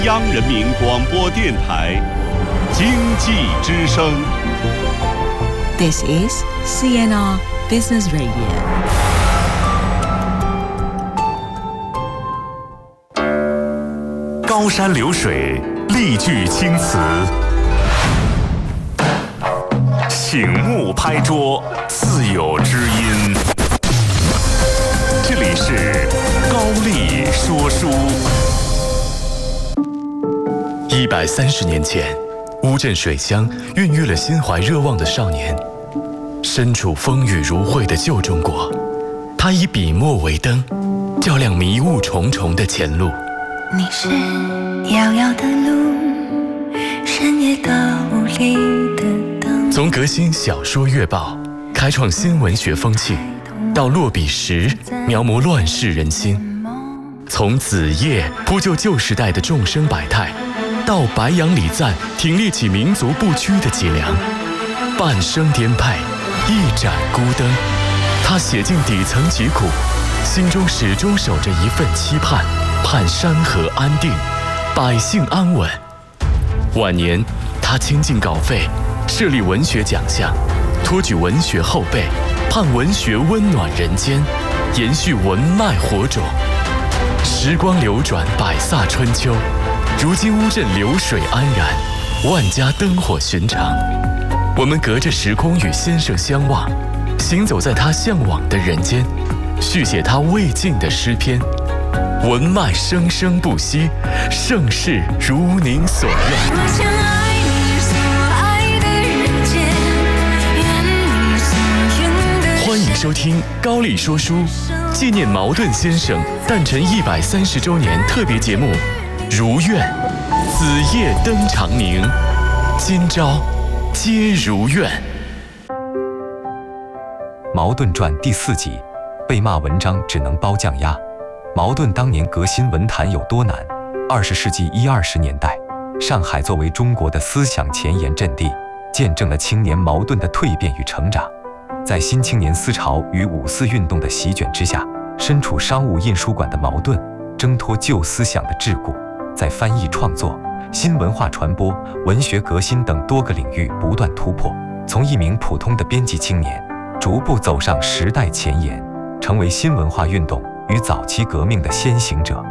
央人民广播电台经济之声。 This is CNR Business Radio。 高山流水，丽句青词，醒目拍桌，自有知音。这里是高丽说书。130年前，乌镇水乡孕育了心怀热望的少年。身处风雨如晦的旧中国，他以笔墨为灯，照亮迷雾重重的前路。 你是遥遥的路，深夜的无力的灯。 从革新小说月报开创新文学风气，到落笔时描摹乱世人心；从子夜铺就旧时代的众生百态，到白杨礼赞挺立起民族不屈的脊梁。半生颠沛，一盏孤灯，他写尽底层疾苦，心中始终守着一份期盼，盼山河安定，百姓安稳。晚年，他倾尽稿费，设立文学奖项，托举文学后辈，盼文学温暖人间，延续文脉火种。时光流转，百飒春秋，如今乌镇流水安然，万家灯火寻常。我们隔着时空与先生相望，行走在他向往的人间，续写他未尽的诗篇。文脉生生不息，盛世如您所愿。欢迎收听高丽说书，纪念茅盾先生诞辰130周年特别节目《如愿》，子夜灯长明，今朝皆如愿。 茅盾传第4集，被骂文章只能包酱鸭。茅盾当年革新文坛有多难？20世纪10-20年代，上海作为中国的思想前沿阵地，见证了青年茅盾的蜕变与成长。在新青年思潮与五四运动的席卷之下，身处商务印书馆的茅盾，挣脱旧思想的桎梏，在翻译创作、新文化传播、文学革新等多个领域不断突破，从一名普通的编辑青年，逐步走上时代前沿，成为新文化运动与早期革命的先行者。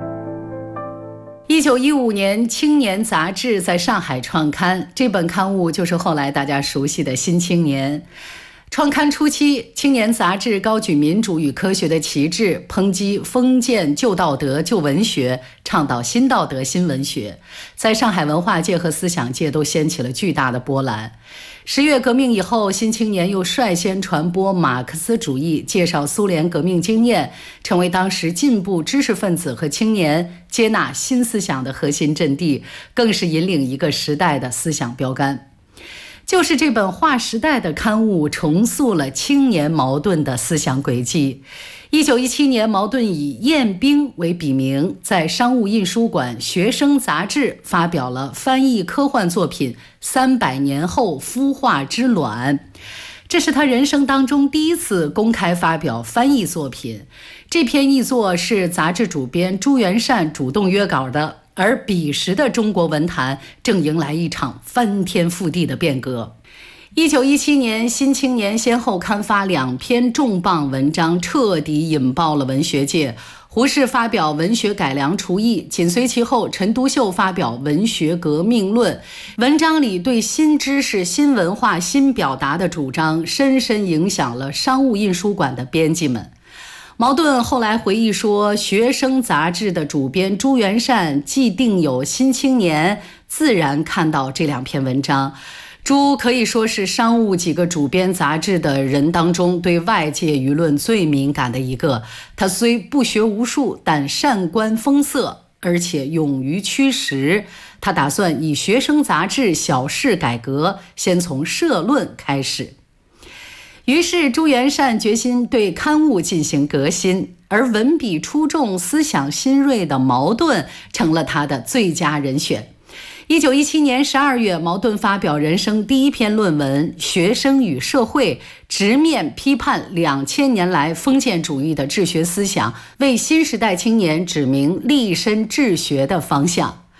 1915年，《青年》杂志在上海创刊，这本刊物就是后来大家熟悉的《新青年》。创刊初期，《青年》杂志高举民主与科学的旗帜，抨击封建旧道德、旧文学，倡导新道德、新文学，在上海文化界和思想界都掀起了巨大的波澜。10月革命以后，《新青年》又率先传播马克思主义，介绍苏联革命经验，成为当时进步知识分子和青年接纳新思想的核心阵地，更是引领一个时代的思想标杆。就是这本划时代的刊物，重塑了青年茅盾的思想轨迹。1917年，茅盾以彦兵为笔名，在商务印书馆学生杂志发表了翻译科幻作品《300年后孵化之卵》，这是他人生当中第一次公开发表翻译作品。这篇译作是杂志主编朱元善主动约稿的。而彼时的中国文坛正迎来一场翻天覆地的变革。1917年，《新青年》先后刊发2篇重磅文章，彻底引爆了文学界。胡适发表《文学改良刍议》，紧随其后，陈独秀发表《文学革命论》。文章里对新知识、新文化、新表达的主张，深深影响了商务印书馆的编辑们。茅盾后来回忆说，学生杂志的主编朱元善既定有《新青年》，自然看到这2篇文章。朱可以说是商务几个主编杂志的人当中对外界舆论最敏感的一个。他虽不学无术，但善观风色，而且勇于驱实。他打算以学生杂志小事改革，先从社论开始。于是朱元善决心对刊物进行革新，而文笔出众、思想新锐的茅盾成了他的最佳人选。1917年12月，茅盾发表人生第1篇论文《学生与社会》，直面批判2000年来封建主义的治学思想，为新时代青年指明立身治学的方向。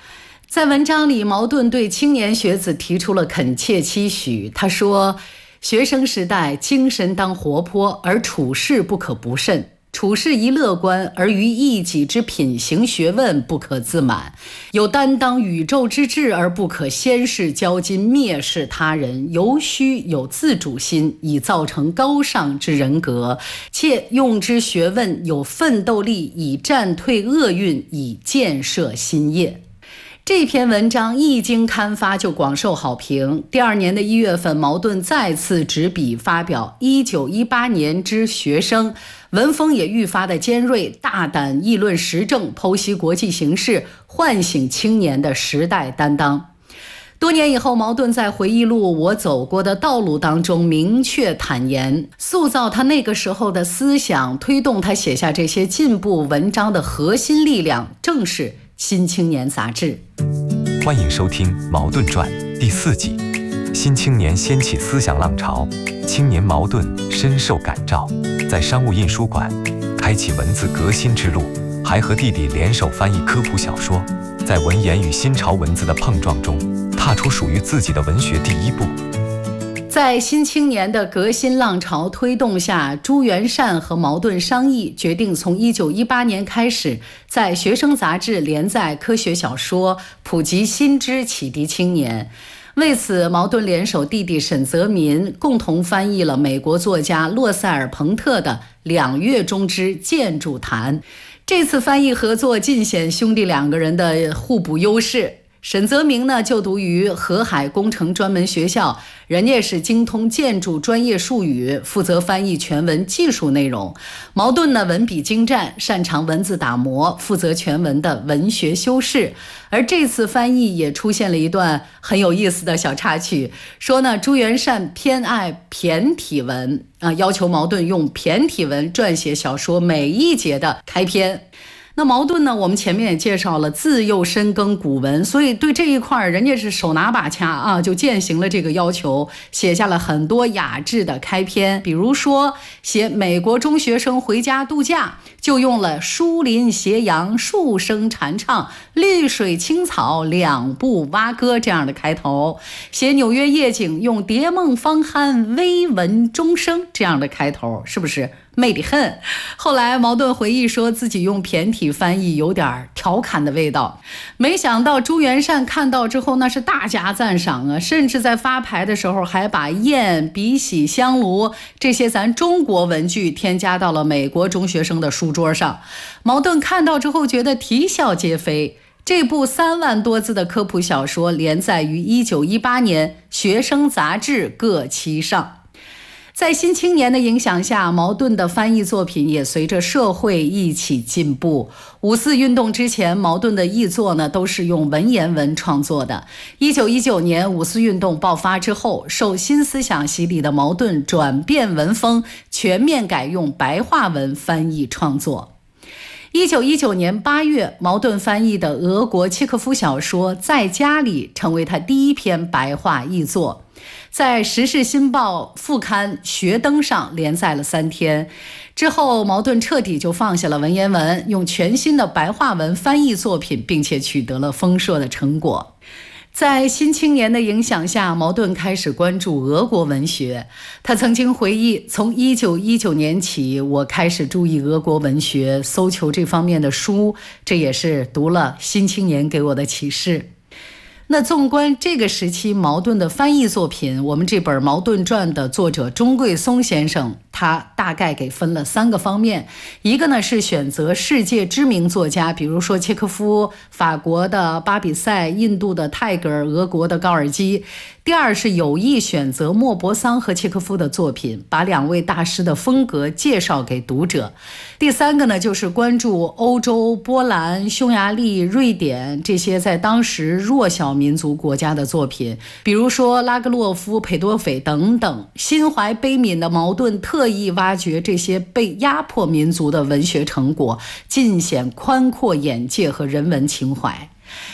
在文章里，茅盾对青年学子提出了恳切期许。他说，学生时代精神当活泼，而处事不可不慎。处事宜乐观，而于一己之品行学问不可自满，有担当宇宙之志，而不可先世骄矜蔑视他人，尤须有自主心，以造成高尚之人格，且用之学问有奋斗力，以战退厄运，以建设新业。这篇文章一经刊发就广受好评。第二年的1月份，茅盾再次执笔发表1918年之学生，文风也愈发的尖锐，大胆议论时政，剖析国际形势，唤醒青年的时代担当。多年以后，茅盾在回忆录《我走过的道路》当中明确坦言，塑造他那个时候的思想，推动他写下这些进步文章的核心力量，正是《新青年》杂志。 欢迎收听《茅盾传》第4集，新青年掀起思想浪潮，青年茅盾深受感召，在商务印书馆开启文字革新之路，还和弟弟联手翻译科普小说，在文言与新潮文字的碰撞中，踏出属于自己的文学第一步。 在新青年的革新浪潮推动下，朱元善和茅盾商议，决定从1918年开始，在学生杂志连载科学小说，普及新知，启迪青年。为此，茅盾联手弟弟沈泽民，共同翻译了美国作家洛塞尔·彭特的《2月中之建筑谈》。这次翻译合作尽显兄弟2个人的互补优势。沈泽明呢，就读于河海工程专门学校，人家是精通建筑专业术语，负责翻译全文技术内容。茅盾呢，文笔精湛，擅长文字打磨，负责全文的文学修饰。而这次翻译也出现了一段很有意思的小插曲，说呢，朱元善偏爱骈体文要求茅盾用骈体文撰写小说每一节的开篇。那茅盾呢，我们前面也介绍了，自幼深耕古文，所以对这一块人家是手拿把掐就践行了这个要求，写下了很多雅致的开篇。比如说写美国中学生回家度假，就用了疏林斜阳数声蝉唱，绿水青草两步蛙歌这样的开头。写纽约夜景，用蝶梦芳酣微闻钟声这样的开头，是不是媚得很？后来茅盾回忆说自己用骈体翻译有点调侃的味道，没想到朱元善看到之后那是大加赞赏甚至在发牌的时候还把砚、笔洗、香炉这些咱中国文具添加到了美国中学生的书桌上。茅盾看到之后觉得啼笑皆非。这部3万多字的科普小说连载于1918年学生杂志各期上。在新青年的影响下，茅盾的翻译作品也随着社会一起进步。五四运动之前，茅盾的译作呢都是用文言文创作的。1919年五四运动爆发之后，受新思想洗礼的茅盾转变文风，全面改用白话文翻译创作。1919年8月，茅盾翻译的俄国契诃夫小说《在家里》成为他第一篇白话译作。在《时事新报》副刊学登上连载了3天，之后茅盾彻底就放下了文言文，用全新的白话文翻译作品，并且取得了丰硕的成果。在新青年的影响下，茅盾开始关注俄国文学。他曾经回忆，从1919年起，我开始注意俄国文学，搜求这方面的书，这也是读了新青年给我的启示。那纵观这个时期茅盾的翻译作品，我们这本《茅盾传》的作者钟贵松先生，他大概给分了3个方面。一个呢是选择世界知名作家，比如说契诃夫、法国的巴比塞、印度的泰戈尔、俄国的高尔基。第二是有意选择莫泊桑和契诃夫的作品，把2位大师的风格介绍给读者。第3个呢就是关注欧洲、波兰、匈牙利、瑞典这些在当时弱小民族国家的作品，比如说拉格洛夫、裴多菲等等。心怀悲悯的茅盾特意挖掘这些被压迫民族的文学成果，尽显宽阔眼界和人文情怀。特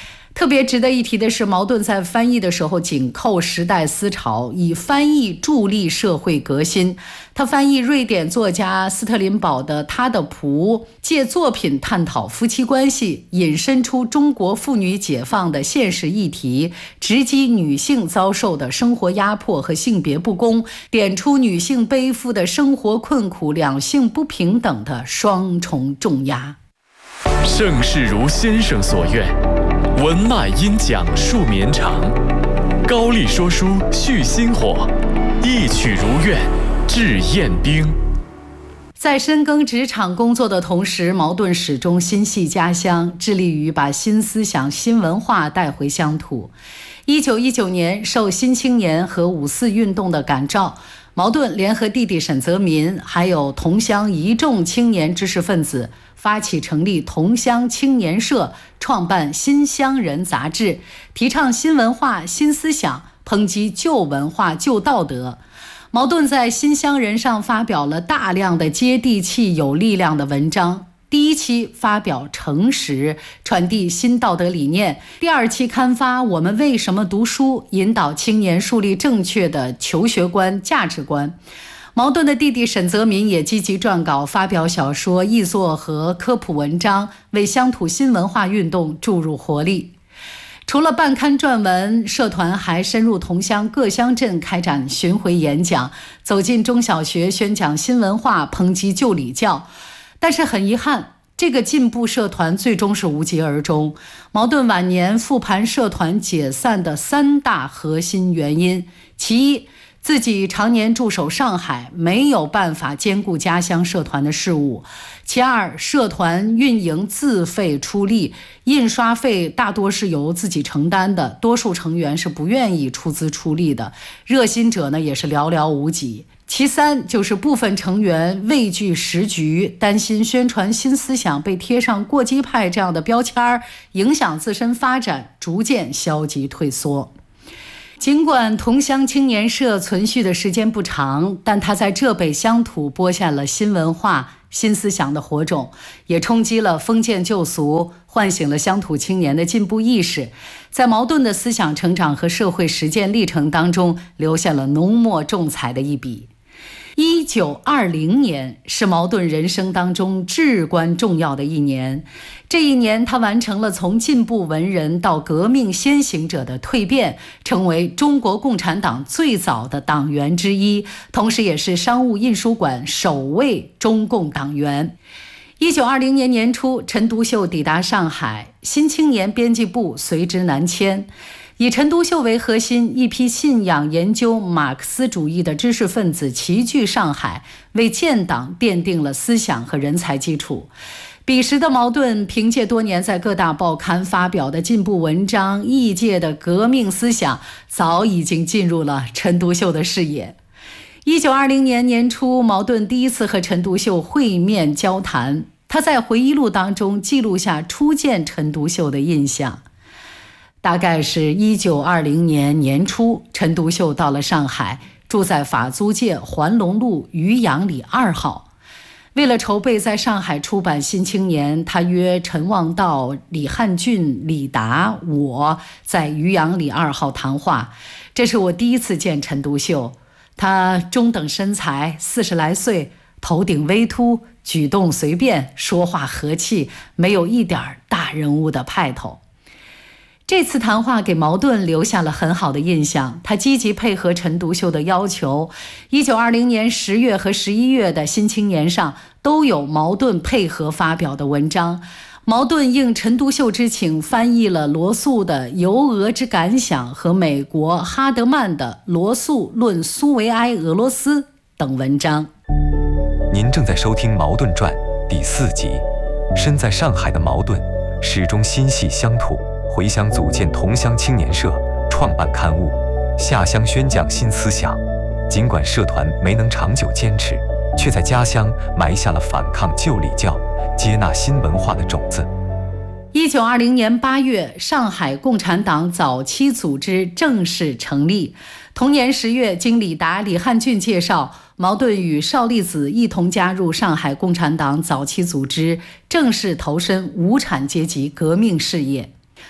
特别值得一提的是，矛盾在翻译的时候紧扣时代思潮，以翻译助力社会革新。他翻译瑞典作家斯特林堡的《他的仆》，借作品探讨夫妻关系，引申出中国妇女解放的现实议题，直击女性遭受的生活压迫和性别不公，点出女性背负的生活困苦、两性不平等的双重重压。 盛世如先生所愿，文脉因讲述绵长，高丽说书续薪火，一曲如愿致宴宾。 在深耕职场工作的同时，茅盾始终心系家乡，致力于把新思想、新文化带回乡土。1919年，受新青年和五四运动的感召，茅盾联合弟弟沈泽民，还有同乡一众青年知识分子，发起成立同乡青年社，创办《新乡人》杂志，提倡新文化、新思想，抨击旧文化、旧道德。茅盾在《新乡人》上发表了大量的接地气、有力量的文章。第一期发表诚实，传递新道德理念；第二期刊发我们为什么读书，引导青年树立正确的求学观、价值观。茅盾的弟弟沈泽民也积极撰稿，发表小说、译作和科普文章，为乡土新文化运动注入活力。除了办刊撰文，社团还深入同乡各乡镇开展巡回演讲，走进中小学宣讲新文化，抨击旧礼教。但是很遗憾，这个进步社团最终是无疾而终。茅盾晚年复盘社团解散的3大核心原因：其一，自己常年驻守上海，没有办法兼顾家乡社团的事务；其二，社团运营自费出力，印刷费大多是由自己承担的，多数成员是不愿意出资出力的，热心者呢也是寥寥无几。其三，就是部分成员畏惧时局，担心宣传新思想被贴上过激派这样的标签，影响自身发展，逐渐消极退缩。尽管同乡青年社存续的时间不长，但它在浙北乡土播下了新文化、新思想的火种，也冲击了封建旧俗，唤醒了乡土青年的进步意识，在茅盾的思想成长和社会实践历程当中留下了浓墨重彩的一笔。1920年是茅盾人生当中至关重要的一年，这一年他完成了从进步文人到革命先行者的蜕变，成为中国共产党最早的党员之一，同时也是商务印书馆首位中共党员。1920年年初，陈独秀抵达上海，新青年编辑部随之南迁。以陈独秀为核心，一批信仰研究马克思主义的知识分子齐聚上海，为建党奠定了思想和人才基础。彼时的茅盾凭借多年在各大报刊发表的进步文章，异界的革命思想早已经进入了陈独秀的视野。1920年年初，茅盾第一次和陈独秀会面交谈，他在回忆录当中记录下初见陈独秀的印象。大概是1920年年初，陈独秀到了上海，住在法租界环龙路渔阳里2号。为了筹备在上海出版《新青年》，他约陈望道、李汉俊、李达我在渔阳里2号谈话。这是我第一次见陈独秀，他中等身材，40来岁，头顶微秃，举动随便，说话和气，没有一点大人物的派头。这次谈话给茅盾留下了很好的印象，他积极配合陈独秀的要求。1920年10月和11月的《新青年》上都有茅盾配合发表的文章。茅盾应陈独秀之请，翻译了罗素的《游俄之感想》和美国哈德曼的《罗素论苏维埃俄罗斯》等文章。 您正在收听《茅盾传》第4集。身在上海的茅盾始终心系乡土，回乡组建同乡青年社，创办刊物，下乡宣讲新思想。尽管社团没能长久坚持，却在家乡埋下了反抗旧礼教、接纳新文化的种子。 1920年8月，上海共产党早期组织正式成立。同年10月，经李达、李汉俊介绍，茅盾与邵力子一同加入上海共产党早期组织，正式投身无产阶级革命事业。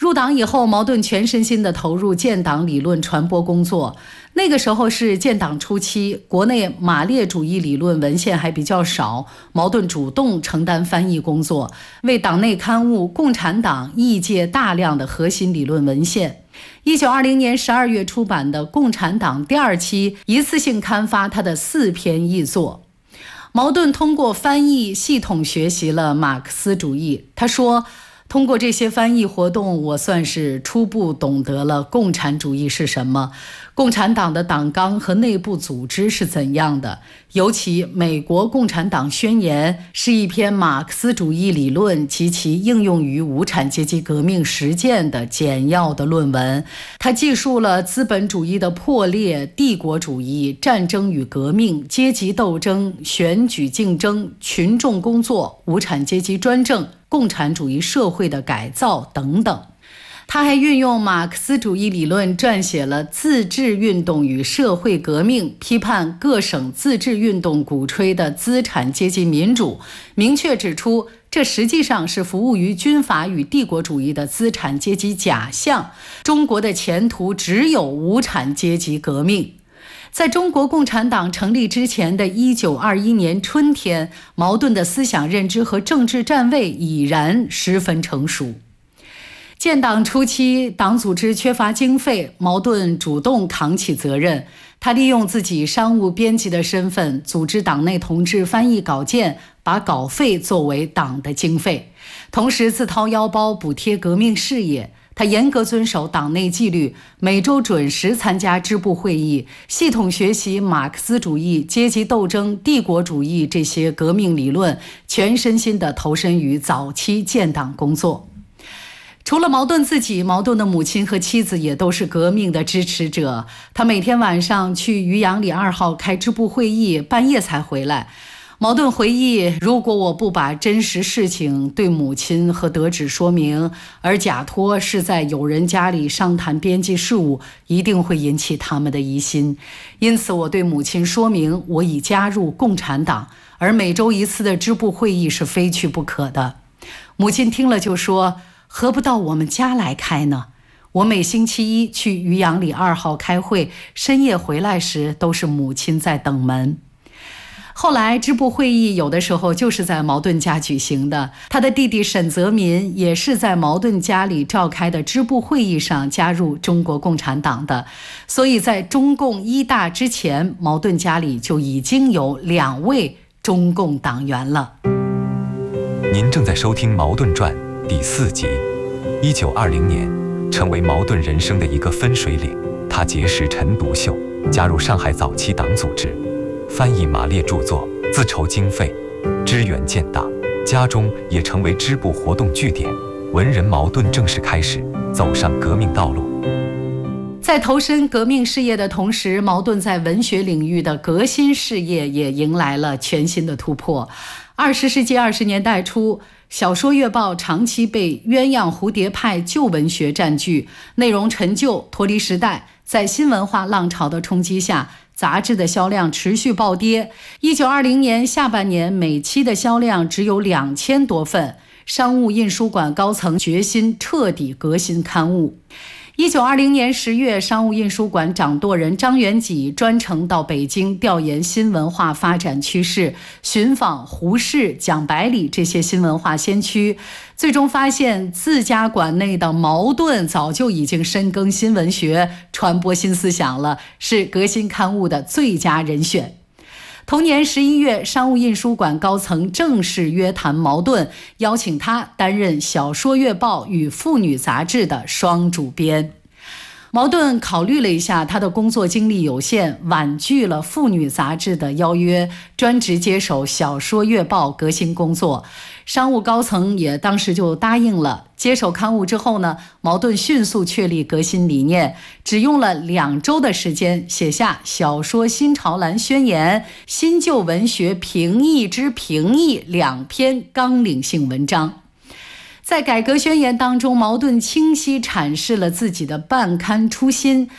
入党以后，茅盾全身心地投入建党理论传播工作。那个时候是建党初期，国内马列主义理论文献还比较少，茅盾主动承担翻译工作，为党内刊物《共产党》译介大量的核心理论文献。1920年12月出版的《共产党》第2期一次性刊发他的4篇译作。茅盾通过翻译系统学习了马克思主义。他说，通过这些翻译活动，我算是初步懂得了共产主义是什么，共产党的党纲和内部组织是怎样的。尤其美国共产党宣言是一篇马克思主义理论及其应用于无产阶级革命实践的简要的论文。它记述了资本主义的破裂、帝国主义、战争与革命、阶级斗争、选举竞争、群众工作、无产阶级专政、共产主义社会的改造等等。他还运用马克思主义理论撰写了《自治运动与社会革命》，批判各省自治运动鼓吹的资产阶级民主，明确指出这实际上是服务于军阀与帝国主义的资产阶级假象，中国的前途只有无产阶级革命。在中国共产党成立之前的1921年春天，茅盾的思想认知和政治站位已然十分成熟。建党初期，党组织缺乏经费，茅盾主动扛起责任。他利用自己商务编辑的身份，组织党内同志翻译稿件，把稿费作为党的经费，同时自掏腰包补贴革命事业。他严格遵守党内纪律，每周准时参加支部会议，系统学习马克思主义、阶级斗争、帝国主义这些革命理论，全身心地投身于早期建党工作。除了茅盾自己，茅盾的母亲和妻子也都是革命的支持者。他每天晚上去渔阳里2号开支部会议，半夜才回来。茅盾回忆，如果我不把真实事情对母亲和德祉说明，而假托是在友人家里商谈编辑事务，一定会引起他们的疑心。因此我对母亲说明我已加入共产党，而每周1次的支部会议是非去不可的。母亲听了就说，何不到我们家来开呢？我每星期一去渔阳里2号开会，深夜回来时都是母亲在等门。后来支部会议有的时候就是在茅盾家举行的，他的弟弟沈泽民也是在茅盾家里召开的支部会议上加入中国共产党的，所以在中共1大之前，茅盾家里就已经有2位中共党员了。 您正在收听《茅盾传》第4集。1920年，成为茅盾人生的一个分水岭。他结识陈独秀，加入上海早期党组织，翻译马列著作，自筹经费，支援建党。家中也成为支部活动据点。文人茅盾正式开始走上革命道路。 在投身革命事业的同时，茅盾在文学领域的革新事业也迎来了全新的突破。20世纪20年代初，小说月报长期被鸳鸯蝴蝶派旧文学占据，内容陈旧，脱离时代。在新文化浪潮的冲击下，杂志的销量持续暴跌。1920年下半年，每期的销量只有2000多份。商务印书馆高层决心彻底革新刊物。1920年10月，商务印书馆掌舵人张元济专程到北京调研新文化发展趋势，寻访胡适、蒋百里这些新文化先驱，最终发现自家馆内的茅盾早就已经深耕新文学，传播新思想了，是革新刊物的最佳人选。同年11月，商务印书馆高层正式约谈茅盾，邀请他担任小说月报与妇女杂志的双主编。茅盾考虑了一下他的工作经历有限，婉拒了妇女杂志的邀约，专职接手小说月报革新工作。商务高层也当时就答应了。接手刊物之后呢，茅盾迅速确立革新理念，只用了2周的时间写下《小说新潮蓝宣言》《新旧文学评议之评议》2篇纲领性文章。在改革宣言当中，茅盾清晰阐释了自己的办刊初心。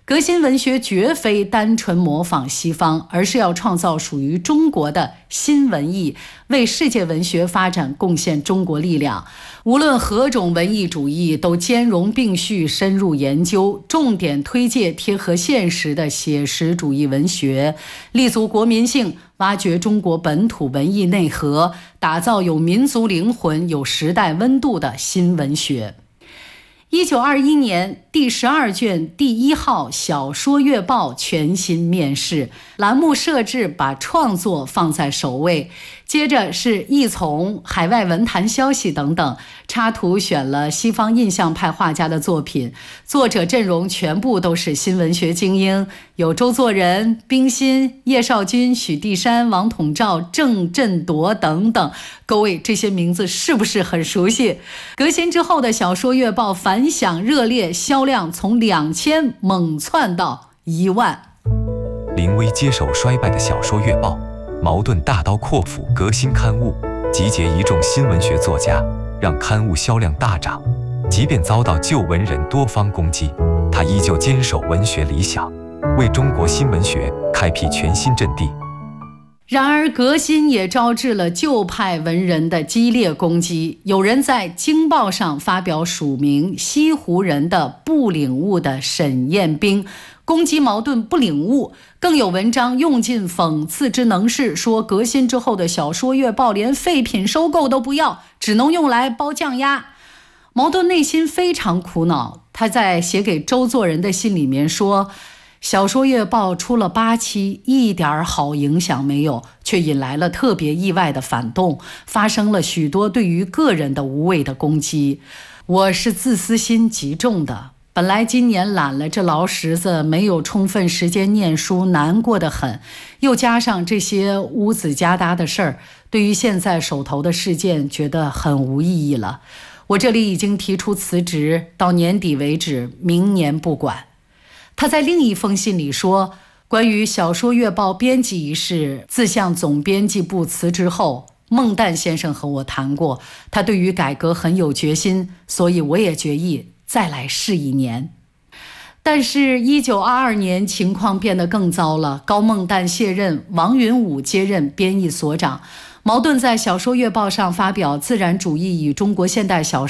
革新文学绝非单纯模仿西方，而是要创造属于中国的新文艺，为世界文学发展贡献中国力量。无论何种文艺主义，都兼容并蓄，深入研究，重点推介贴合现实的写实主义文学，立足国民性，挖掘中国本土文艺内核，打造有民族灵魂、有时代温度的新文学。1921年，第12卷第1号小说月报全新面世，栏目设置把创作放在首位，接着是译丛、海外文坛消息等等，插图选了西方印象派画家的作品，作者阵容全部都是新文学精英，有周作人、冰心、叶绍钧、许地山、王统照、郑振铎等等。各位，这些名字是不是很熟悉？革新之后的小说月报反响热烈，销量从2000猛窜到1万。 临危接手衰败的小说月报，茅盾大刀阔斧革新刊物，集结一众新文学作家，让刊物销量大涨。即便遭到旧文人多方攻击，他依旧坚守文学理想，为中国新文学开辟全新阵地。 然而革新也招致了旧派文人的激烈攻击，有人在《京报》上发表署名西湖人的不领悟的沈彦兵，攻击茅盾不领悟，更有文章用尽讽刺之能事，说革新之后的小说月报连废品收购都不要，只能用来包酱鸭。茅盾内心非常苦恼，他在写给周作人的信里面说，小说月报出了8期，一点好影响没有，却引来了特别意外的反动，发生了许多对于个人的无谓的攻击。我是自私心极重的，本来今年揽了这劳什子，没有充分时间念书，难过得很，又加上这些乌子夹搭的事儿，对于现在手头的事件觉得很无意义了。我这里已经提出辞职，到年底为止，明年不管。他在另一封信里说，关于小说月报编辑一事，自向总编辑部辞职后，孟旦先生和我谈过，他对于改革很有决心，所以我也决意再来试1年。但是1922年情况变得更糟了，高孟旦卸任，王云武接任编译所长。茅盾在小说月报上发表《自然主义与中国现代小说》